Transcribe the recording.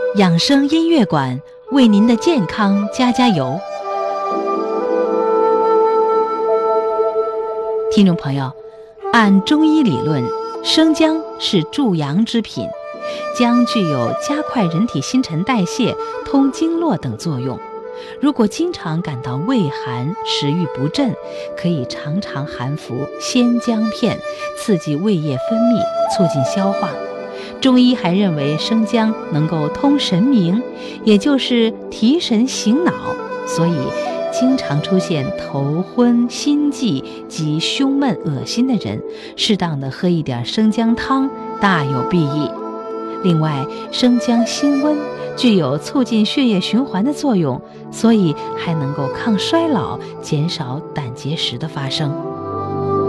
养生音乐馆为您的健康加加油。听众朋友，按中医理论，生姜是助阳之品，姜具有加快人体新陈代谢、通经络等作用。如果经常感到胃寒、食欲不振，可以常常含服鲜姜片，刺激胃液分泌，促进消化。中医还认为生姜能够通神明，也就是提神醒脑，所以经常出现头昏、心悸及胸闷、恶心的人，适当的喝一点生姜汤大有裨益。另外，生姜辛温，具有促进血液循环的作用，所以还能够抗衰老，减少胆结石的发生。